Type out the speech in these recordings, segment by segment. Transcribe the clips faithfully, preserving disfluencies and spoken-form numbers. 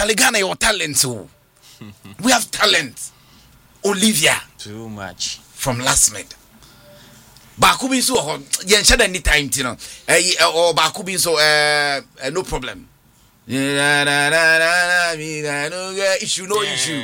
Charlie Ghana, your talent, so we have talent. Olivia, too much from last minute. Bakubi so yen shada any time tino eh or Bakubi so eh no problem. Issue no issue.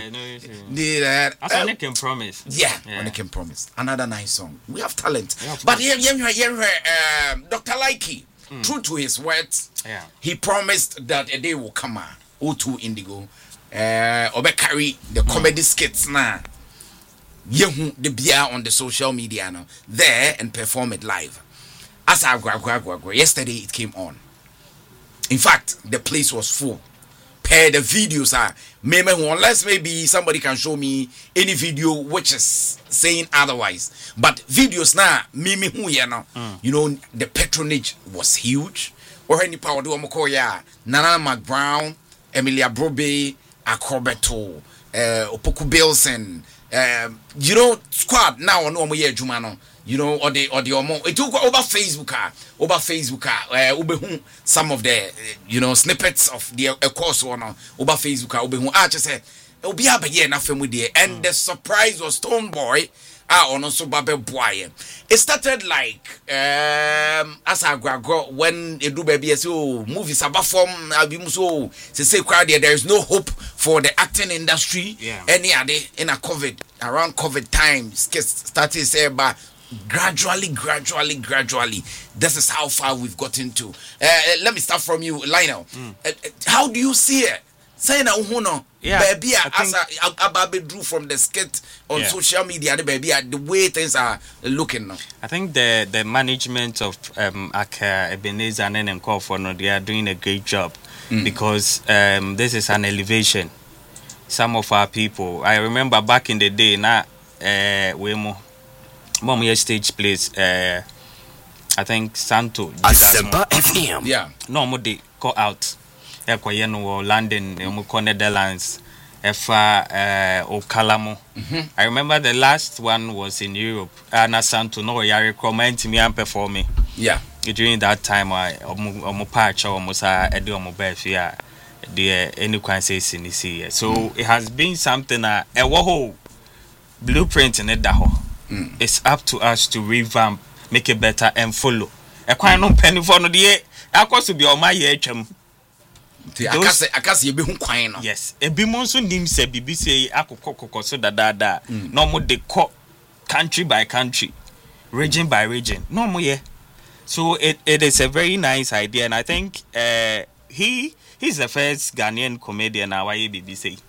As I can promise. Yeah, when I can promise. Another nice song. We have talent. But here here here Doctor Likey, true to his words, yeah. He promised that a day will come O two Indigo eh obe carry the comedy skits now. Yehu the beer on the social media now there and perform it live. As I go go go go yesterday it came on. In fact, the place was full. Per the videos are maybe unless maybe somebody can show me any video which is saying otherwise. But videos now, mimi who you know, you know the patronage was huge. Or any power do Mokoya, Nana McBrown, Emilia Brobe, Akobeto, uh, Opoku Bilson. Um, you know, squad now on Omo Ye Jumano, you know, or the or the Omo. It took over Facebook, uh, over Facebook, uh, Ubehun, some of the, uh, you know, snippets of the uh, course one, uh, over Facebook, uh, Ubehun. I just said, it'll be up again, nothing with the and the surprise was Stone Boy. Ah, on also Babe Boy. It started like um as I go when it do baby so movies about form album so say crowd there is no hope for the acting industry. Yeah. Any other in a COVID around COVID time started say but gradually gradually gradually this is how far we've gotten to. Uh, let me start from you, Lionel. Mm. Uh, how do you see it? Say na uhuno yeah, baby as Ababe drew from the skit on yeah. social media the baby the way things are looking now. I think the the management of um Aka Ebenezer and Nkofor no they are doing a great job mm. because um this is an elevation. Some of our people, I remember back in the day na uh we mo mom here stage plays uh I think Santo Asempa F M. Yeah. No more they go out. Ekwaye no London, emu ko Netherlands, efa eh Okalamo. I remember the last one was in Europe. Ana Santo no yare comment me and performing. Yeah. During that time I omo patch omo sa ede omo ba fia the any kwan say sinisi. So mm. it has been something a e wo ho blueprint in it da ho. It's up to us to revamp, make it better and follow. E kwan no penny for no de akwaso bi o ma ye atwam. Akase akase ye be hu kwan no. Yes, ebi mo nso nim se bibi se akokokoko so dada no mo de ko country by country, region by region. No mo ye. So it it is a very nice idea and I think uh he he's the first Ghanaian comedian na why bibi say.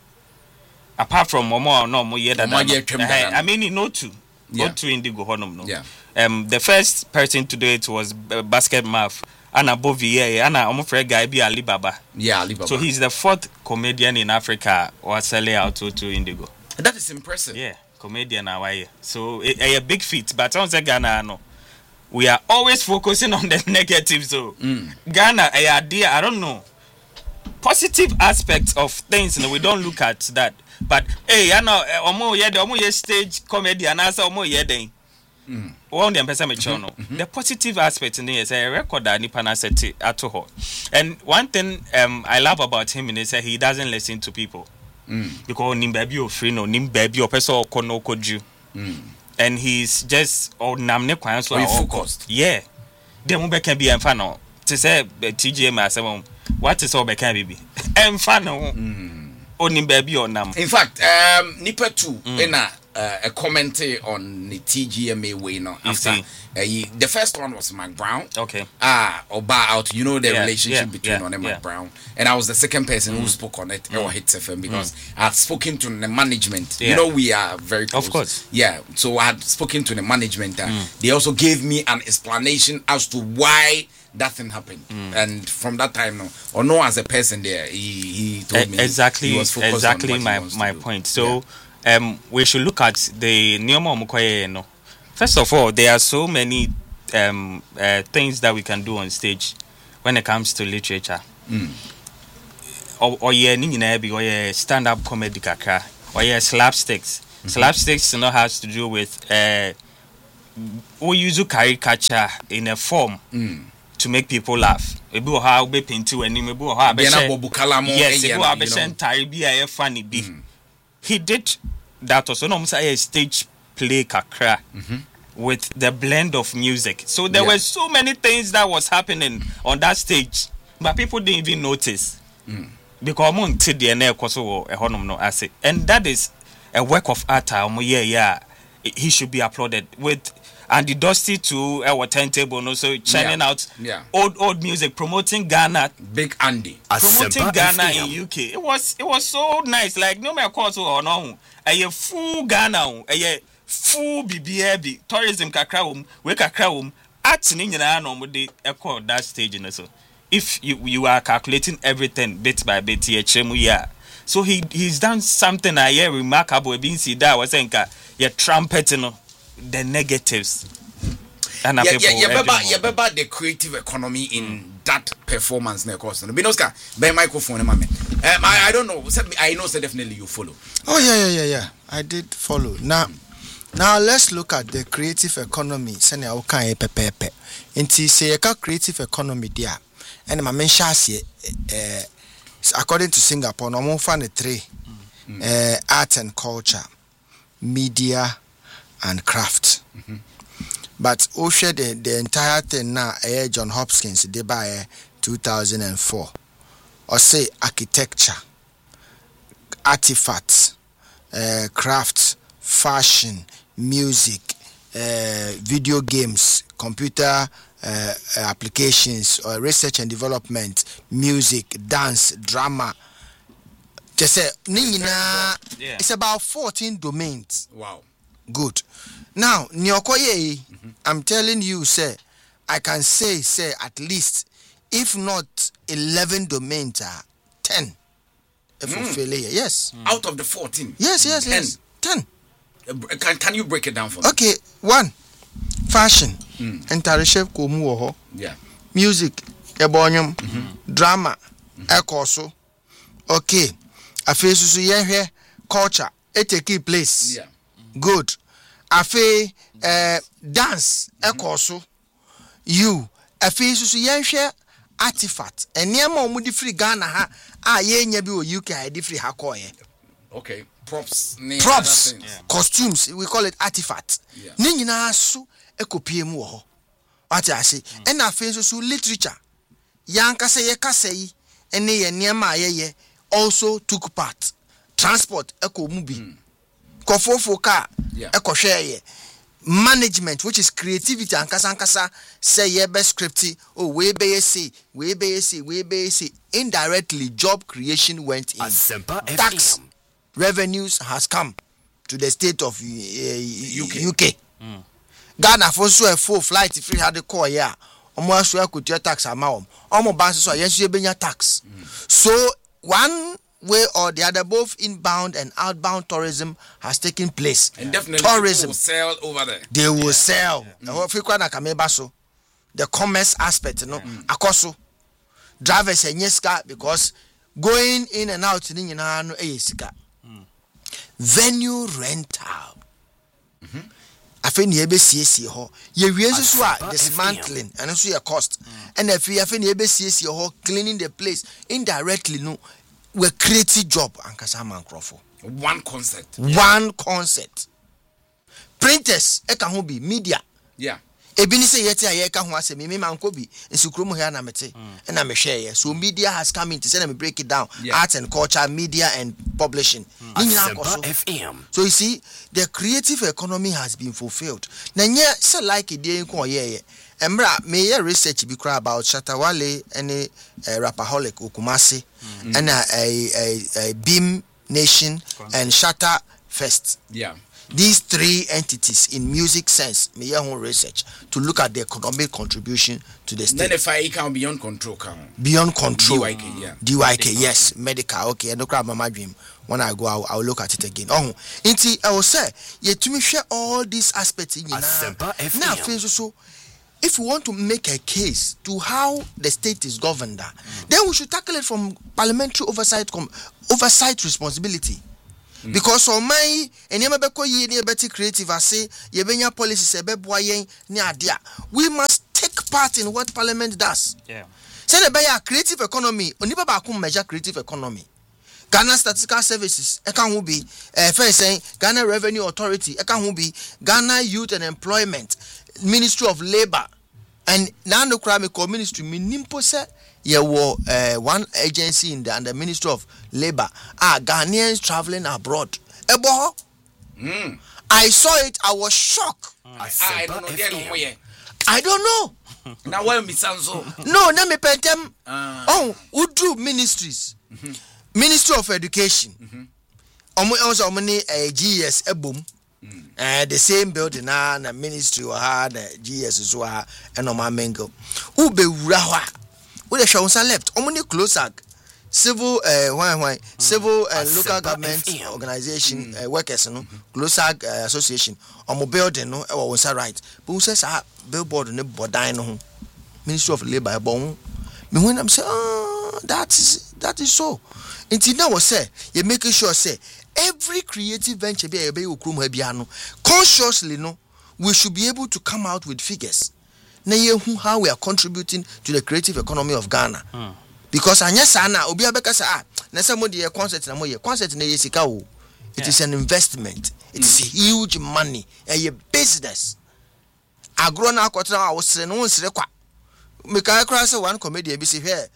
Apart from Momo no mo ye dada. I mean no two. Go to Indigo Honum no. Yeah. Um the first person to do it was uh, Basket Mouth. Anna Bovie, Anna Omofre guy be Alibaba. Yeah, Alibaba. So he's the fourth comedian in Africa or selling out to, to Indigo. That is impressive. Yeah, comedian away. So a, a big feat. But on the Ghana, no, we are always focusing on the negative. So mm. Ghana, a idea, I don't know. Positive aspects of things, no, we don't look at that. But hey, I know, omo ye the omo ye stage comedian, answer omo ye den. Mm. One the person mm-hmm. The positive aspect in there is a record that Nipa na set at all. And one thing um I love about him is that he doesn't listen to people. Mm. Because nim baby o free no nim baby o person ko no koju. And he's just or nam ne kwan so focused. Yeah. Dem be can be emfa no. To say T G M asem what is all be can be. Emfa no. Onim baby o nam. In fact, um Nipa too mm. na Uh, a commentary on the T G M A way now. After uh, he, the first one was Mark Brown. Okay. Ah, or bar out. You know the yeah, relationship yeah, between yeah, on and yeah. Mark Brown, and I was the second person mm. who spoke on it. Mm. Or Hits F M because mm. I had spoken to the management. Yeah. You know we are very close. Of course. Yeah. So I had spoken to the management. Uh, mm. They also gave me an explanation as to why that thing happened. Mm. And from that time, no, or no, as a person there, he he told e- me exactly he was focused exactly on my my point. So. Yeah. Um, we should look at the Neoma Mukoye. No, first of all, there are so many um uh, things that we can do on stage when it comes to literature. Mm. Or or yeah, ni na be or yeah stand-up comedy kakra or yeah slapsticks. Mm-hmm. Slapsticks, you know, has to do with uh we use caricature in a form. Mm. to make people laugh. Ebi o ha obe painti wani, ebi o ha abeshe. Yes, ebi o ha abeshe entire bi a funny bi. He did that also. No, say a stage play kakra mm-hmm. with the blend of music. So there yeah. were so many things that was happening on that stage, but people didn't even notice mm. because I'm on the N L koso ehonum no I say, and that is a work of art. Um, yeah, yeah, he should be applauded with. And the Dusty to our turntable, no, so churning yeah. out yeah. old old music, promoting Ghana, Big Andy, promoting Ghana F M in U K. It was it was so nice. Like no matter what or no, a full Ghana, a full B B A B tourism kakra we kakra at ni nyina no mo de echo that stage in so. If you you are calculating everything bit by bit here, chemu yeah. So he he's done something I hear remarkable. Being see that was saying yeah trumpet no. The negatives. And yeah, yeah, yeah, yeah, yeah, about the creative economy in mm. that performance. Binoska, by microphone, um, I, I don't know. I know, so definitely you follow. Oh yeah, yeah, yeah, yeah. I did follow. Now, now let's look at the creative economy. Send you okay, pepe, pepe. Into say a creative economy there, and my mention say, according to Singapore, no more fun the three, mm. uh, art and culture, media. And craft. Mm-hmm. But oh share the, the entire thing now uh, John Hopkins did by uh, two thousand four. Or say architecture, artifacts, uh, crafts, fashion, music, uh, video games, computer uh, applications, or research and development, music, dance, drama. Just say yeah. It's about fourteen domains. Wow. Good. Now, Nyokoye, mm-hmm. I'm telling you, sir, I can say, say, at least, if not eleven domains, are ten. If mm. failure, yes. Mm. Out of the fourteen? Yes, yes, ten. yes. ten. Uh, can, can you break it down for me? Okay, one, fashion. Mm. Entarishep komu Yeah. Music, ebonyum, mm-hmm. drama, mm-hmm. ekoso. Okay. Afesusu yehe, culture, it a key place. Yeah. Good. Afe uh, dance ekoso you afe susu yenhwe artifact enema omudi free Ghana ha a yenya bi o U K I di free ha koye. Okay, props props yeah. Costumes we call it artifact yeah. Ni nyina so ekopie mu ho what I say mm. And afe susu literature yanka se ye kasa yi ene ye niema ayeye also took part transport eko mu bi mm. Kofofo car, yeah. Ekosheye, management, which is creativity and kasa kasa say ye best scripty. Oh, we be say, we be say, we be say. Indirectly, job creation went in. Tax revenues has come to the state of uh, U K. U K. Mm. Ghana for so a full flight free had the call yeah. Omo so akutua tax amount. Omo banks so yes you benya tax. Mm. So one way or the other, both inbound and outbound tourism has taken place. And definitely tourism will sell over there. They will yeah. sell. Yeah. The commerce aspect, you know, mm. akoso. Drivers and yeska because going in and out in no yeska. Venue rental. Mm-hmm. I think you be C C ho. You realize so dismantling and also your cost. Mm. And if you have any C C ho cleaning the place indirectly, no. We create a job and Kasama Crawford. One concert. One concert. Printers, eka be media. Yeah. Ebini say yeti ayeka ho asemi me manko bi nsukrumu here na mete na me share. So media has come in to say let me break it down. Yeah. Art and culture, media and publishing. Mm. F M. So you see, the creative economy has been fulfilled. Na nye say like e dey nko ye. Emra me ye research bi kra about Shatawale and a uh, Rapaholic Okumasi mm-hmm. and a, a, a, a Beam Nation and Shatter Fest. Yeah. These three entities in music sense, me ye own research to look at the economic contribution to the state. Then if I can beyond control can beyond control. D Y K, yeah. D Y K, yes, medical. Okay, no crab my dream. When I go out, I'll look at it again. Oh, inti I will say, ye to me share all these aspects in now. Now, so if we want to make a case to how the state is governed, mm. then we should tackle it from parliamentary oversight com- oversight responsibility. Mm. Because on my and ye creative I say ye benya policies we must take take part in what Parliament does. Yeah. Say the better creative economy. Onipa ba kum measure creative economy. Ghana Statistical Services, eka hu bi, eh, first saying Ghana Revenue Authority, eka hu bi, Ghana Youth and Employment, Ministry of Labor, and Nando Krame Ko Ministry, minimpo se, ye wo uh, one agency in the under Ministry of Labor, ah, Ghanaians traveling abroad. Ebo, Mm. I saw it, I was shocked. I, I don't know. They don't know. I don't know. Now where me sound so? No, na me pentem. Ah. Oh, Udu Ministries, Mm-hmm. Ministry of Education. Omo also omo ni G S ebom. Eh, the same building na na ministry or ha na G S so ha and omo mengo. Who be wura ho? Who the shawunsa left? Omo ni closer. Civil uh why why civil and local government organization uh, workers no closer uh, association omo building no e wo wonsa right. But who says ah billboard no bodan no ho. Ministry of Labor e bon. Me when I'm say ah that is that is so. Until now was say you making sure say every creative venture be ebe okrum ha bia no consciously no we should be able to come out with figures. Na ye hu how we are contributing to the creative economy of Ghana. Hmm. Because anya sana obi abeka say ah na say mo de concert na mo ye concert na ye sika o. It yeah. is an investment. It mm. is huge money. A business. Agro na akotra a wo sere no nsere kwa. Me kai kra say one comedian bi say here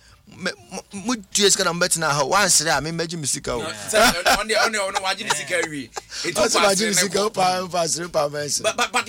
mu tues kana mbet na ha one sere a me maji misika o. On the on the on waji misika wi. It was maji misika pa pa sere pa mense. But but but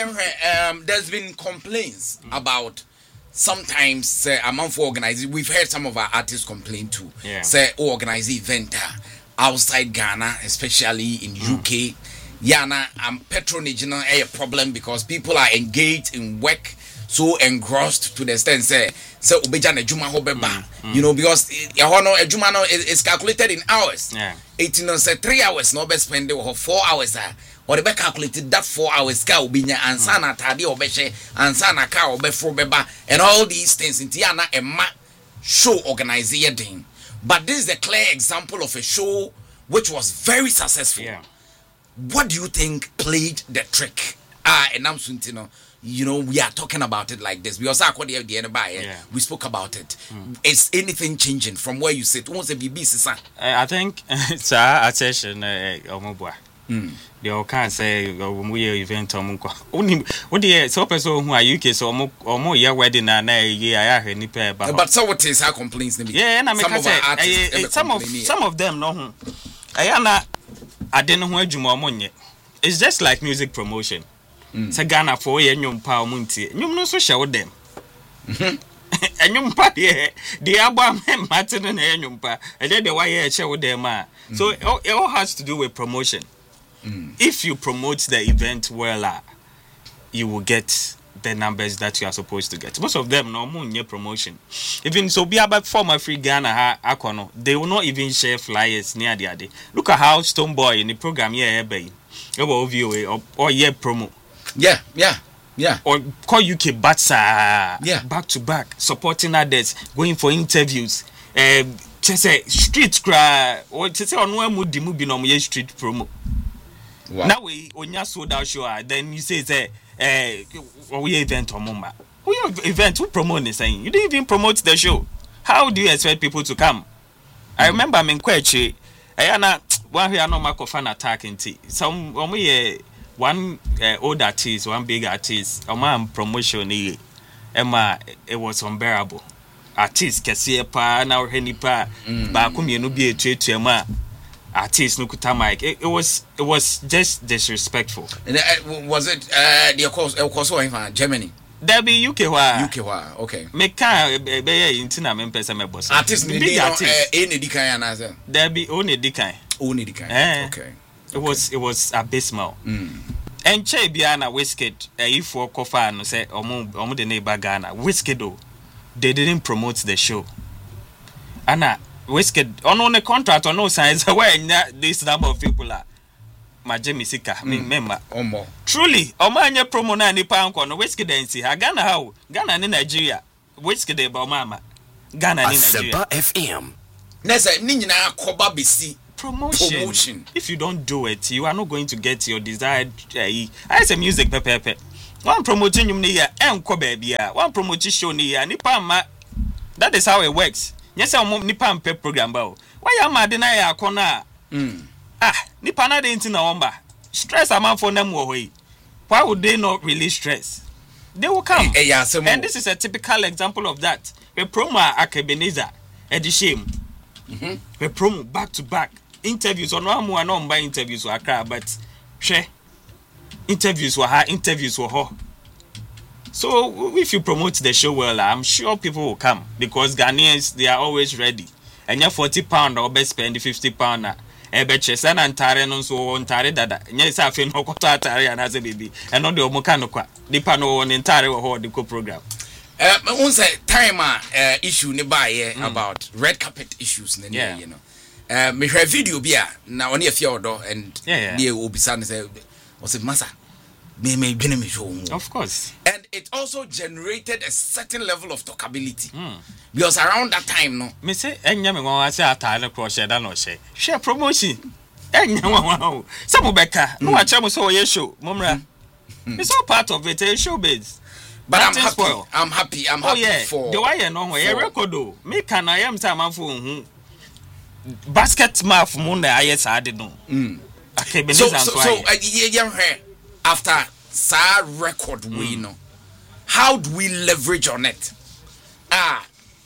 um there's been complaints mm. about sometimes uh, among for organizing, we've heard some of our artists complain too. Yeah. Say oh, organize event uh, outside Ghana, especially in mm. U K. Yana um patronage no a problem because people are engaged in work so engrossed to the extent say say obeja na juma ho beba. You know, because e hono a juma no is calculated in hours. Yeah. eighteen no say three hours no be spend or four hours uh, or the be calculated that four hours ka obinya ansa na tade obehye ansa na ka obefro beba and all these things in tiana e ma show organizing. But this is a clear example of a show which was very successful. Yeah. What do you think played the trick? Ah, and I'm you you know, we are talking about it like this because I the yeah. we spoke about it. Mm. Is anything changing from where you sit? What's the B B C? I think it's a session. Omobwa. The can say we event omunko. Only what the so person who are U K so omo omo year wedding na na year I hear nipa ba. But so what is our complaints? Yeah, and I make say some of some of them no. Ayana adeno ho adwuma omo nye. It's just like music promotion. Mm. Say Ghana for ye nyom pa omuntie. Nyom no so hye them. Mhm. Enyom pa ye. The aba Martin na enyom pa. E dey the why ye hye them ah. So it all, it all has to do with promotion. Mm. If you promote the event well, uh, you will get the numbers that you are supposed to get. Most of them no more near promotion. Even so, be about former free Ghana ha akono. They will not even share flyers near the other. Look at how Stone Boy in the program here, baby. Over V O A or, or yeah promo. Yeah, yeah, yeah. Or call U K Batsa. Yeah, back to back, supporting others, going for interviews. Um, just say street cry or just say on one mood the movie no street promo. Wow. Now we on your sold out show, then you say say eh uh, we event on Mumba. We event who promote the saying you didn't even promote the show. How do you expect people to come? Mm. I remember I'm in Kwechi. I one here no mark of an attack in tea. Some when we one uh, old artist, one big artist, a man promotion Emma it was unbearable. Artist kesiye pa na oheni pa ba ko mienu bi etuetu ema artist no kuta mic. It, it was it was just disrespectful. And uh, was it uh the course of course in Germany? There be U K wa. U K wa. Okay. Me kan be be intina me pesa me boss. Artist ni big artist. Eh ne dikan na say. There be only dikan. Only dikan. Okay. It okay. was it was abysmal. Mm. And che bia na Wizkid eh ifo kofa no say omo omo de na Ghana. Wizkid o. They didn't promote the show. Anna Wizkid on the contract or no signs where this number of people are. Majemi Sika, I mean, member. Omo. Truly, Omanya promo na ni pa no Wizkid and see. Ghana how? Ghana ni Nigeria. Wizkid about mama. Ghana ni Nigeria. F M. Nessa ni nyina koba besi. Promotion. Promotion. If you don't do it, you are not going to get your desired. Uh, I say music, pepe, pepe. one promoting you near and ko baby one promoting show near nipa ma that is how it works yes am nipa am program ba why am I deny akona mm ah nipa na dey nti na womba stress am for them wo hoyi why would they not release stress they will come eh, yeah, so and this is a typical example of that we promo Akebeniza e di shame mhm we promo back to back interviews on one more no buy interviews for Accra but share interviews were her interviews were her. So if you promote the show well, I'm sure people will come because Ghanaians they are always ready. And you forty pound or best spend fifty pound na e be chese na ntare no so ntare dada. Nya say afi no koto atare ya na say baby. And no de omuka no kwa. Dipa no won ntare wo ho the co program. Uh, one say time uh, issue ne buy mm. about red carpet issues ne yeah. you know. Uh, me share video bia na oni afia odo and yeah, yeah. obisa ne say was it massa me me dwene me show. Of course. And it also generated a certain level of talkability. Mm. Because around that time no me say enya me wan say atale crochet da no she. Share promotion. Enya wan. Some beka no wa chem so ye show. Momra. It's all part of it, a showbiz. But I'm happy. Spoil. I'm happy. I'm happy oh, yeah. for the way no we record do. Me can I am say man for hu. Basket math mo na aye sa de no. Mm. Okay, so so, so uh, yeah, after sa record mm. we know. How do we leverage on it? Ah,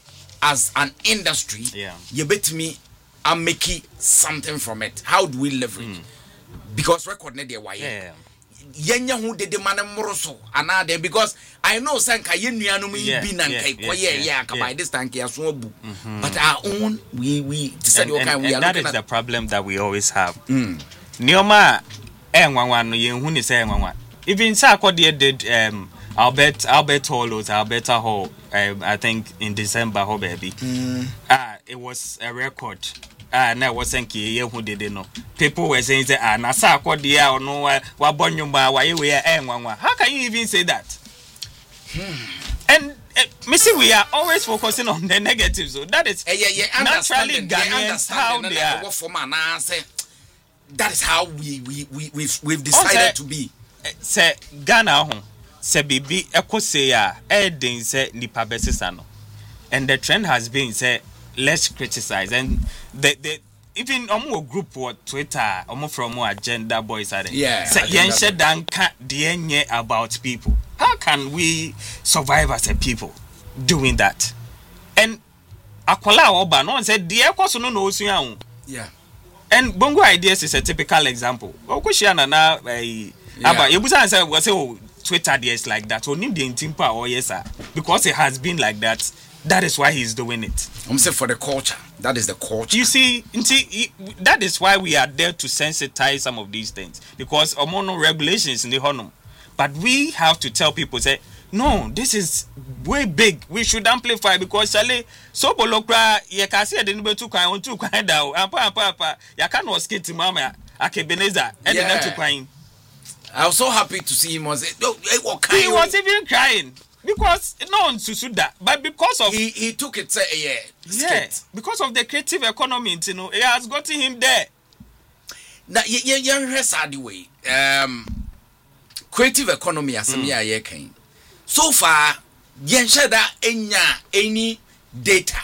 as an industry, yeah. you bet me I'm making something from it. How do we leverage? Mm. Because record ne dey why. Yeah. Yenya hu de de man moroso anade because I know sanka yenuanu mi bi na nkai koye ya ka by this time ya so abu but our own we we decide what kind we are that is the problem that we always have. Mm. Nioma enwanwa no yenhu ni say enwanwa even say akode did um Albert Albert Hall or Alberta Hall um, I think in December ho baby mm. ah it was a record. Ah, na wasn't ye who did no. People were saying that ah, na sa akodi ya no wa bonyumba wa ye we enwanwa. How can you even say that? Hmm. And uh, me see we are always focusing on the negatives. So that is uh, yeah, yeah, naturally Ghanaians how they are. For man, say that is how we we we we've, we've decided oh, say, to be. Uh, say Ghana ho. Say bibi ekose ya e den say nipa besesa no. And the trend has been say let's criticize and the the even omo group or Twitter omo from our agenda boys are there. Yeah. Say yenche dan ka de nye about people. How can we survive as a people doing that? And akola oba no say de ekoso no no osu an. Yeah. And Bongo Ideas is a typical example. Okushia na na eh aba yebusa say we say oh Twitter is like that. So nim the intimpa or yes sir because it has been like that. That is why he's doing it. I'm saying for the culture. That is the culture. You see, see, that is why we are there to sensitize some of these things. Because of no regulations in the honor. But we have to tell people, say, no, this is way big. We should amplify because Charlie, so bolokra, ye can see the number two kind on two kind down. And pa pa pa, ya can no skate to mama. Akebeniza, and then to crying. I was so happy to see him. Was it? No, he was even crying. Because no one sued that, but because of he he took it, uh, yeah, yeah, because of the creative economy, you know, it has gotten him there. Now, yeah, yeah, yeah, sad way. Um, creative economy, as me, I can. So far, yeah, that any any data.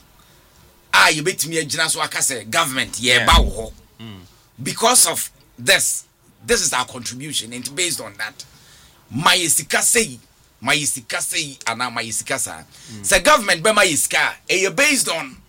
Ah, you bet me a general so I can say government, yeah, bow. Because of this, this is our contribution, and based on that, my isika say. My isika say ana my isika sa say government be my isika e based on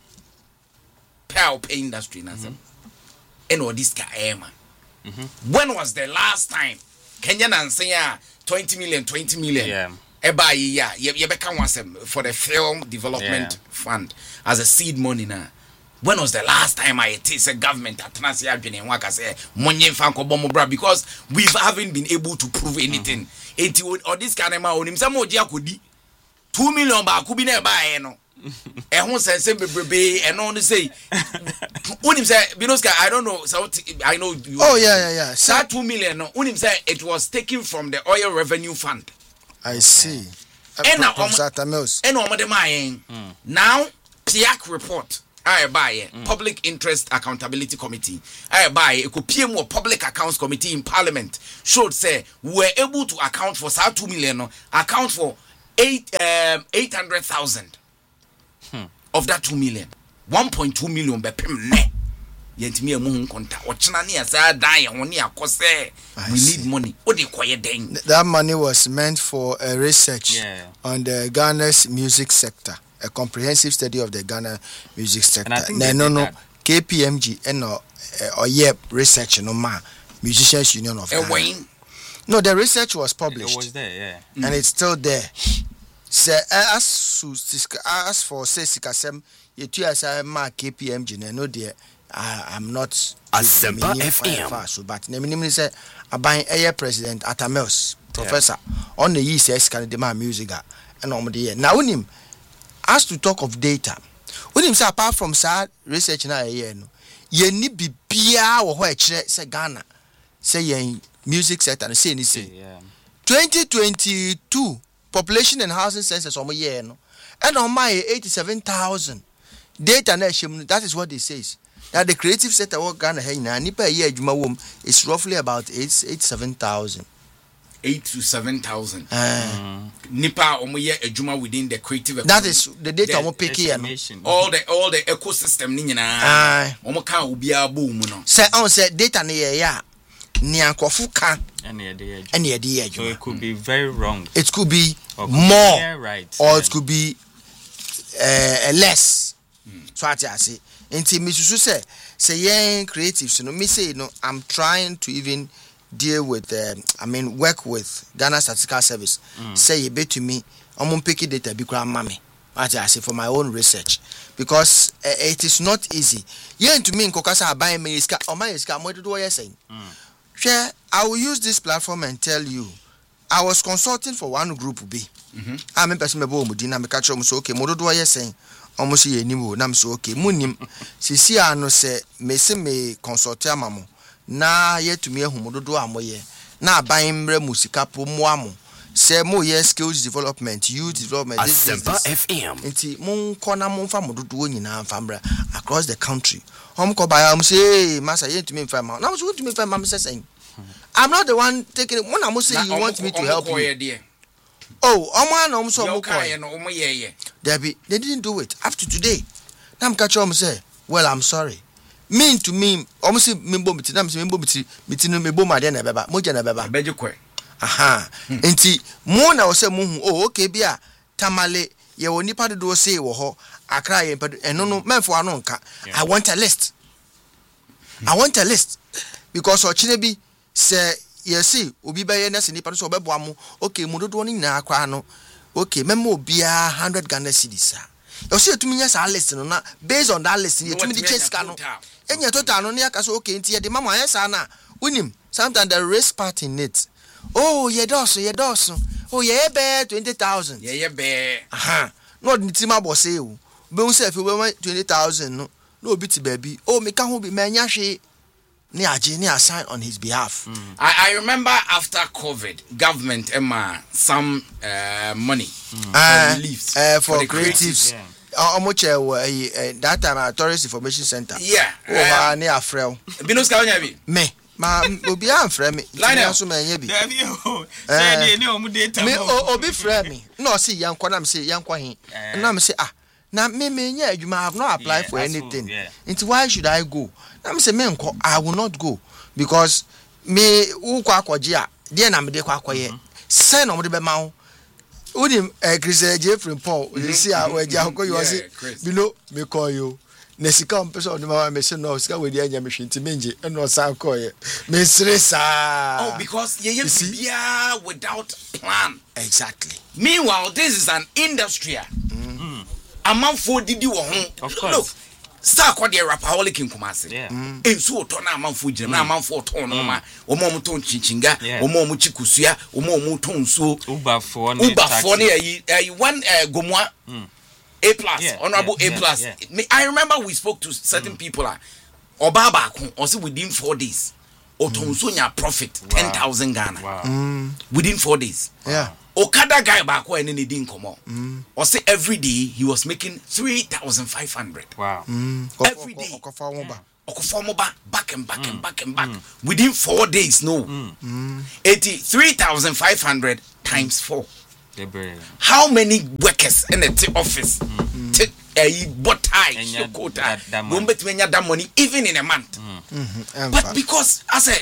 pay pay industry na say and all this ka ema when was the last time Kenya na say twenty million twenty million yeah e ba ya ye be kan wasem for the film development yeah. fund as a seed money na when was the last time I say government atnase adwene waka say monye fan ko bomo bra because we haven't been able to prove anything. Mm-hmm. Enti or this kind of man onim say mo dia kodi two million ba ku bi na ba e no e ho sense bebrebe e no no say onim say Binoska I don't know so I know you oh yeah yeah yeah so two million no onim say it was taken from the oil revenue fund. I see. And now and no mo de man now P I A C report I buy mm. Public Interest Accountability Committee. I buy a P M or Public Accounts Committee in Parliament showed say we were able to account for sa two million, account for eight um eight hundred thousand hmm. of that two million. One point two million be pim ne. Yentimi emu nkonta. Ochina ni asa dan ye honi akose. We need money. What they call then? That money was meant for a research yeah. on the Ghana's music sector, a comprehensive study of the Ghana music sector. No, no, no, K P M G and no, or yep, research no ma, Musicians Union of Ghana. Wayne. No, the research was published. It was there, yeah, and mm. it's still there. So as as for say sikasem, you two as I ma K P M G no dear. I am not Asempa F M. So, but the minimum say about a president Atamels professor yeah. on the E C S can demand music and on the now when him as to talk of data when him say apart from sad research na year no ye ni bibia wo ho e kire say Ghana say yen music sector and say ni say twenty twenty-two population and housing census on year no and on my eighty-seven thousand data na shim that is what they says. That the creative sector of Ghana nipa year wom is roughly about eight eight seven thousand. Eight to seven thousand. Uh, nipa omo ye adwuma within the creative. That is the data omo pick here. All the all the ecosystem ni nyina. Omo kan obi abo mu no. Say on say data ni ye ya. Ni ankofo ka. And ye dey and ye dey adwuma. So it could be very wrong. It could be or more yeah, right. or yeah. it could be uh, less. Hmm. So I say Inti misusu say say yen creatives no me say no I'm trying to even deal with um, I mean work with Ghana Statistical Service mm. say you bet to me I'm picky data be kra mame I say for my own research because uh, it is not easy yen to me nkokasa buy me iska o my iska mo do what you saying share I will use this platform and tell you I was consulting for one group B mhm I me person me bo mu di na me catch them so okay mo do what you saying almost ye nimu nam so okay munim sisi ano se me se me consult amamo na yetumi ehum dodo amoye na aban mre musika po mo amo se mo ye skills development youth development this Asempa F M nti mon kona mon fa mododo nyina fa mra across the country hom ko ba am say masa yetumi fa ma na so yetumi fa ma say say I'm not the one taking it when I say you want me to help you. Oh, Oman um so Debbie, they didn't do it up to today. Nam catch um say, well, I'm sorry. Mean to me, almost mimbo miti, nam se mimbo miti, miti no mebo ma de na beba, moja na beba. Beje kwe. Aha. Enti mo na wo se mo hu, oh okay bia tamale ye wo nipa do say wo ho, akra ye padu eno no menfo ano nka. I want a list. I want a list because ochine bi say yes, obi baye na se nipa so obebo am okay mudodo ni na akwa no okay memo bia one hundred Ghana cedis a you see etumi nya sa list no na based on that list etumi di chase ka no enya total no na aka so okay nti ye de mama yes na unim sometimes the risk part in it oh ye doso ye doso oh ye be twenty thousand ye ye be aha no ni ti ma bo say o be un say fi we twenty thousand no no obi ti baby oh me ka ho bi ma nya hwe ni aje ni assign on his behalf. Mm. I, I remember after COVID, government Emma some uh, money mm. uh, for reliefs uh, for, for the creatives. Yeah. How much uh, uh, that time at Tourist Information Center? Yeah. Oh, um, near Frel. Binos ka onyabi. Me. Ma obi an frɛ me. Line up so me nya bi. Say ni o mu data. Me obi frɛ me. No see yankwa na me say yankwa hin. Na me say ah na me me nya adwuma I have not applied yeah, for anything. Yeah. Into why should I go? I'm say me nko I will not go because me who kwa kwaji a de na me de kwa kwaye say no mo de be ma wo unim eh Chris Jeffrey Paul you see how we ja ko you say below me call you na sika person on ma me say no sika we de anya me hwenti menje e no sa call ye me stressa oh because ye ye bia without plan exactly meanwhile this is an industry mhm amanfo didi wo ho of course look star called the rapaholic in Kumasi. Yeah. Enso to na amanfo gire na amanfo to no ma omo mo ton chinchinga omo mo chikusia omo mo ton so uber for na uber for na yi one gomwa A plus yeah, honorable yeah, A plus yeah, yeah. I remember we spoke to certain mm. people like oba ba ko or say within four days o ton so nya profit wow. ten thousand Ghana wow. mm. within four days yeah Okada guy back when he didn't come out. Or say every day he was making three thousand five hundred. Wow. Every day. Okoformoba back and back and back and back within four days. No, eighty-three thousand five hundred times four. How many workers in the office? Take a bot tie, quota, don't bet when you that money even in a month. But because I say,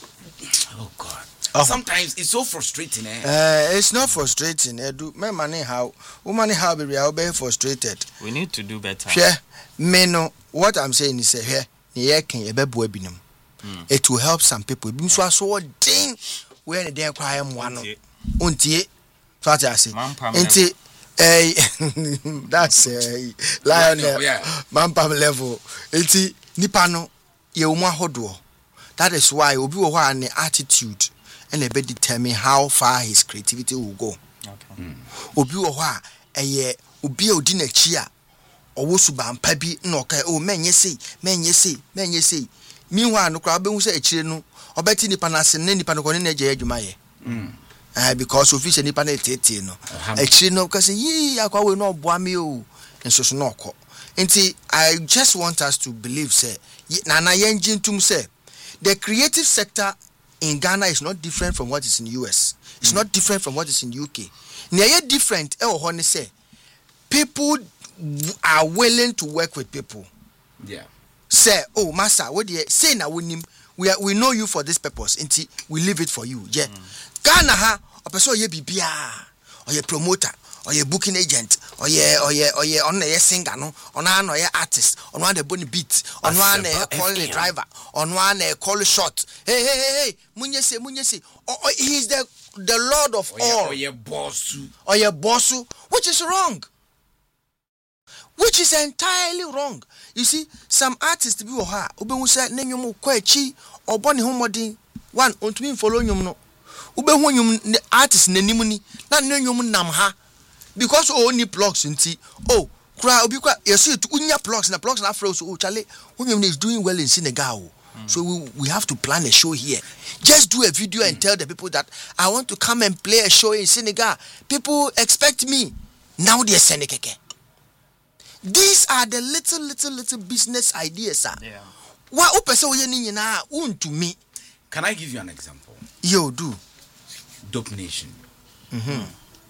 oh God. Oh. Sometimes it's so frustrating. Eh? Uh, it's not frustrating. I do my money how woman how be real be frustrated. We need to do better. Sure. Me no. What I'm saying is here. Here can you be boy binum. It will help some people. Bim so so ding when they cry am one. Untie. So I say. Untie. Eh. That's eh. Lion. Mampam level. Untie. Nipa no. Ye umu ahodo. That is why obi wo hwa ne attitude. And they determine how far his creativity will go. Okay. Obi wo hwa eye obi odi na chia owo suban pa bi na okai o menye sei menye sei menye sei meanwhile no kra be hu se akire no obeti nipa na se ne nipa no ko ne je adwuma ye mm eh because official nipa na tete no akire no ka se yi akwa we no oboa me o nso so no okọ nti I just want us to believe say na na yenjin tum say the creative sector in Ghana is not different from what is in U S. It's mm. not different from what is in U K. Near different, eh, say people are willing to work with people. Yeah. Say, oh, master, what do you say now? We we we know you for this purpose. Until we leave it for you. Yeah. Mm. Ghana ha, a person ye B B R or ye promoter or ye booking agent or ye or ye or ye on ye singer no on one or ye artist on one the bunny beat on one eh call the driver on one eh call shot. Hey hey hey hey, munye say munye say. Oh, oh, he's the the Lord of or all. Or ye bossu. Or ye bossu, which is wrong. Which is entirely wrong. You see, some artists be oha, ube hu say ne nwom kwa chi oboni ho modin one ontumi follow nwom no. Ube hu nwom artist nanim ni na ne nwom nam ha because o ni plugs nti oh kra obi kwa yesu to unya plugs na plugs na afro so oh chale nwom is doing well in Senegal. Mm. So we, we have to plan a show here. Just do a video mm. and tell the people that I want to come and play a show in Senegal. People expect me. Now they're Senekeke. These are the little, little, little business ideas, sir. Yeah. What to me? Can I give you an example? Yo, do. Dope Nation. Mm-hmm.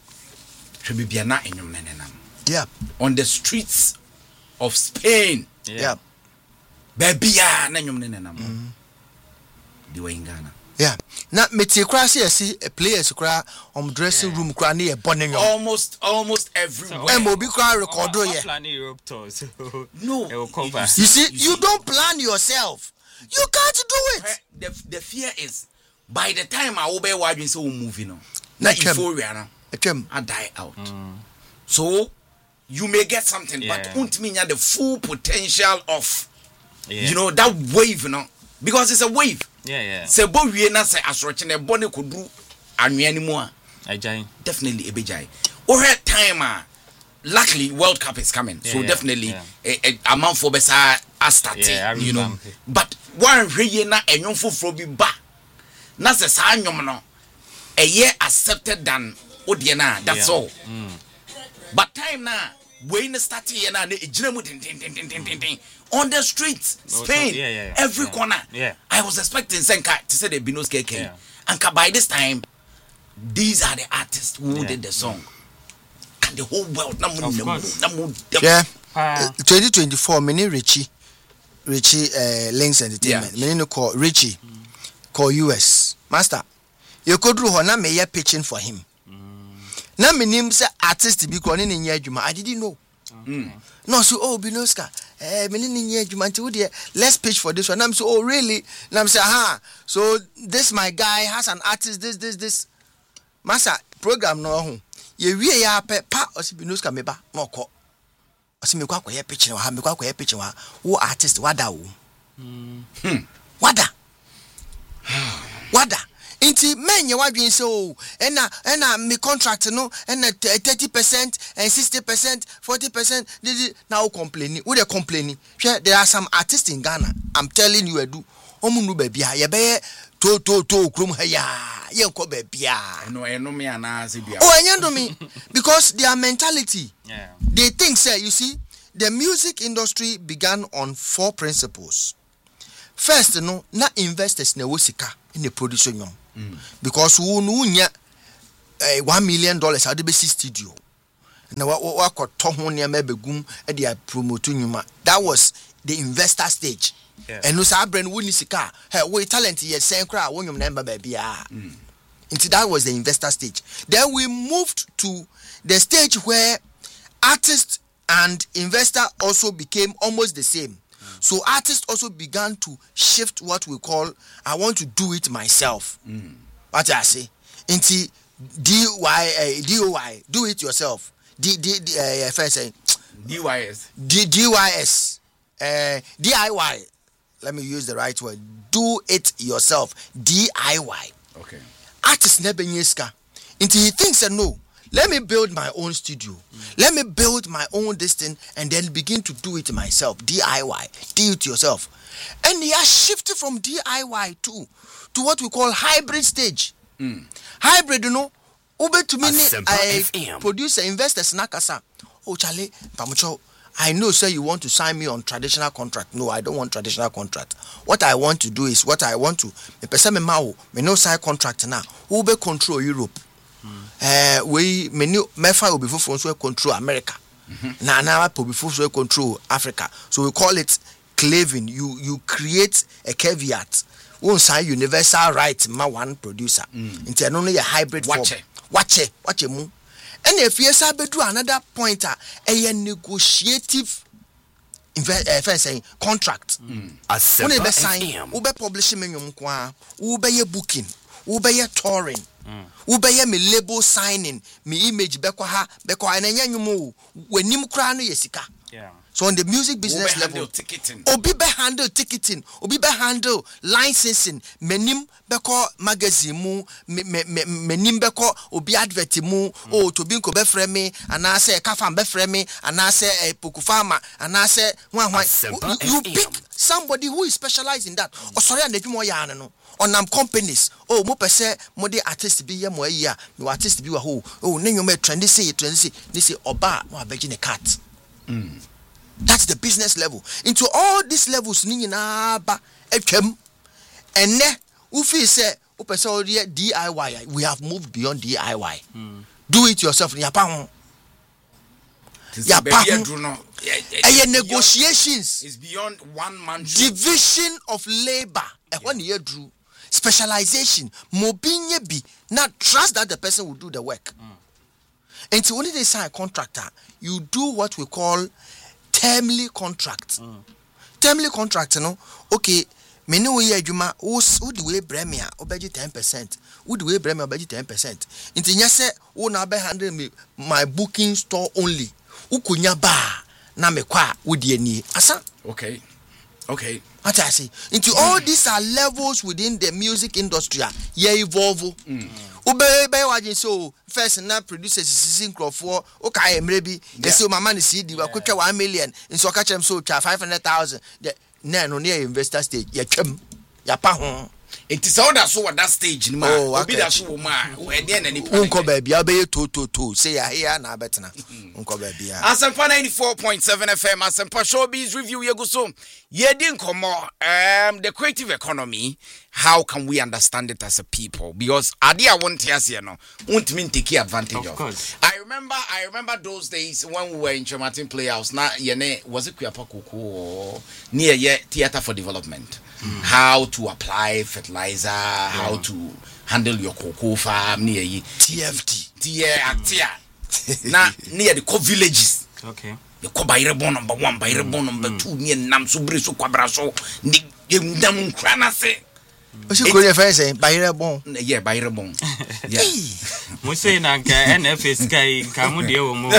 Yeah. On the streets of Spain. Yeah. yeah. Baby, ya na nyom ne nenam. They were in Ghana. Yeah. Na meti kra se see players kra on dressing room kra na e bonne nyom. Almost almost everywhere. Em obi kra record o ye. Plan Europe tour. So no. You see, you, you don't plan yourself. You can't do it. The the fear is by the time I will be watching so moving on. Na euphoria na. I die out. Mm. So you may get something yeah. but won't mean the full potential of yeah. you know that wave, you know, because it's a wave. Yeah, yeah. Se bo wie na se asroche na bone kodru anwe ani mu a. Ajai. Definitely ebejai. O her time ah, luckily World Cup is coming, yeah, so yeah, definitely yeah. a, a, a month for besa a start, yeah, you know. It. But one hwe na enwon foforo bi ba. Na se sa anwom no a year accepted than odie na, that's yeah. all. Mm. But time na when start here na ejina din din din din din din on the streets, Spain, yeah, yeah, yeah. every yeah. corner. Yeah. I was expecting Senka to say the Binos K K. And by this time, these are the artists who yeah. did the song. And the whole world. Yeah. Uh, twenty twenty-four, many Richie, Richie uh, Links Entertainment. Yeah. Many call Richie, mm. call U S. Master, you could do na me pitching for him. Mm. Na me name say artist be calling in Yajuma. I didn't know. Okay. Mm. No, so oh Binoska. Eh, let's pitch for this one. I'm so oh really? And I'm saying, aha. So this my guy has an artist. This, this, this. Masa program no home. Ye we ya pe pa osibinuska meba no ko. Osi me kwa kwa ye pitch no ha me kwa kwa ye pitch wa. Wo artist wada wo. Hmm. Wada. Wada. Inti menye wadwen so ena ena me contract no ena thirty percent and sixty percent forty percent now complaining we dey complaining there are some artists in Ghana I'm telling you edu omu nu ba bia ye be to to to krum ha ya yenko ba bia no eno me anase bia oh enyendo me because their mentality Yeah. they think say you see the music industry began on four principles. First no na investors na wosika in the production nyom mm. because wo no nya uh, one million dollars ade be studio na wa wa to ho ne ma begum e dey promote nyuma. That was the investor stage. Yeah. And no sa brand woni sika hey we talent ye sen kra wo nyum na mba ba bia. Until that was the investor stage. Then we moved to the stage where artists and investor also became almost the same. Mm. So artists also began to shift what we call I want to do it myself. Mm. What I say into D Y uh, D O Y do it yourself. D D D uh, first say D Y S D D Y S uh, D I Y. Let me use the right word. Do it yourself. D I Y. Okay. Artist never nyeska. Until he thinks that no, let me build my own studio. Mm. Let me build my own this thing and then begin to do it myself. D I Y. Do it yourself. And he has shifted from D I Y to to what we call hybrid stage. Mm. Hybrid, you know, ube to me I producer investors nakasa. Oh Charlie, pamucho. I know, sir, you want to sign me on traditional contract. No, I don't want traditional contract. What I want to do is what I want to. Me pesa me mau me no sign contract now. Who be control Europe? Eh, mm. uh, we me new me fa will be for so control America. Mm-hmm. Na na will be for so control Africa. So we call it claving. You you create a caveat. Won't sign universal right ma one producer. Mm. Into only a hybrid watch form. Watch it, watch it mu. And if you say do another point, a negotiative invest uh, saying contract. Mm. When you sign, you be publishing me you be ye booking, you be ye touring, you be ye me label signing, me image be kwa ha, be kwa enenya nyumu, we nimu kra no yesika. Yeah. So on the music business Obi level, ticketing. Obi be handle ticketing, Obi be handle licensing, menim beko magazine mu, me me me menim beko Obi advert mu, oh to binko be frame me, anase kafam be frame me, anase eh, pokufama, anase wan wan. You, you pick somebody who is specialized in that. Oh sorry, and if you more yana no. On nam companies, oh mo pese mo de artist bi ye mo ya, no artist bi wa ho, oh ne nyoma trendy say trendy say, ni say oba mo abeji ne cat. Mm. That's the business level. Into all these levels, ni na ba etwam. Ene ufi say upese D I Y. We have moved beyond D I Y. Mm. Do it yourself. Ya pa ho. Ya pa ho. Eye negotiations. It's beyond one man. Division of labor. E when you do specialization. Mobinye bi. Now trust that the person will do the work. Mm. Until when they sign a contractor, you do what we call termly contract. Mm. Termly contract, you know, okay, me no way adwuma, wo the way bremia, obeji ten percent. Wo the way bremia obeji ten percent. Inti nya se wo na be handle me my booking store only. Wo kunya ba na me kwa wo de ani. Asa? Okay. Okay. What I say? Into all these are levels within the music industry. Yeah, evolve. Mm. Ube be wajin so first na producers season crop for okay maybe they say my man is C D we kwetwa one million in so catch them so twa five hundred thousand the na no near investor stage ya twam ya pa ho it is all that so at that stage ni ma obi da so ma we dey na ni unko ba bia be to to to say ya here na betena unko ba bia Asempa ninety-four point seven F M Asempa Showbiz Review yeguso ye din komo um the creative economy. How can we understand it as a people? Because idea won't here no won't mean take advantage of. Of course. I remember I remember those days when we were in Chomatin Playhouse. Now yene was it Kuyapa Kuku or near ye theater for development. Mm. How to apply fertilizer, yeah. How to handle your cocoa farm near ye T F T. Tia Tia. Now near the co villages. Okay. The co Bayrebon number one, Bayrebon number two, near Namsubri so Quabraso, Nick Yam Cranase. What's your career friend saying? Bayrebon. Yeah, Bayrebon. Yeah. Muse na nka N F S kai nka mu de wo mu.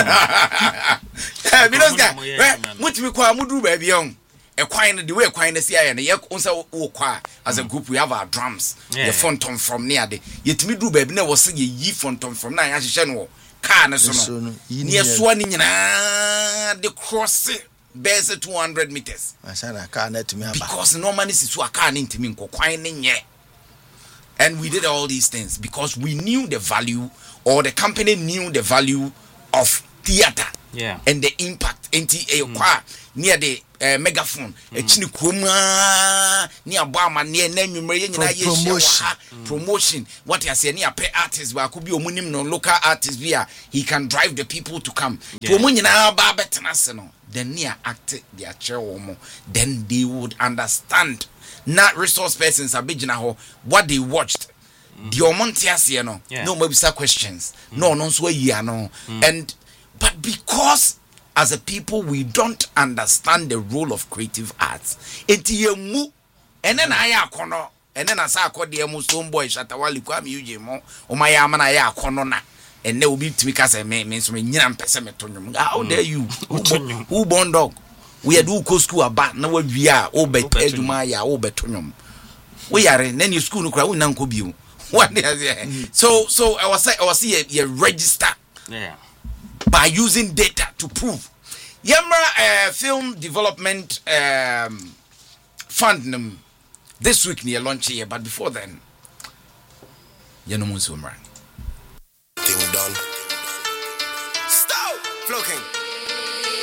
Eh, because guy, mutimi kwa mudu ba bion. E kwan the way kwan na sia ya na ye unsa wo kwa as a group we have our drums. Yeah. The fontom from near the. Yetimi du ba bi na wo se ye yi fontom from na ya hye no car na so no. Near so ni nyina the cross base two hundred meters. Asana car na tumi aba. Because normally sisu aka na ntimi nko kwan ne nye. And we did all these things because we knew the value, or the company knew the value of theater. Yeah. And the impact. Enti e kwa near the uh, megaphone. E chini kuma near Bama near Nenumere nyina ye promotion. Promotion. What you say near pay artists ba could be omunim no local artists via he can drive the people to come. Yeah. Promo nyina ba betena no. Then near act their chair omo. Then they would understand. Not resource persons abijina ho what they watched. The omontias you know. No maybe some questions. No no so ya no. And but because as a people we don't understand the role of creative arts, enti yemu ene na ya akono ene na sa akode emu Stonebwoy Shatawale Kwame Eugene mo o ma ya na ya akono na ene obi timi ka se me me so me nyina mpese me tonyum. How dare you? Who born dog? We had do go school aba na wa wia o bet eduma ya o betonyum. We yare na ni school no kra wo nan ko biu. What so so I was say I was see you register. Yeah. By using data to prove. Yamra uh, film development um, fund um, this week near launch here, but before then, you know, Thing done. Stop! Flow King.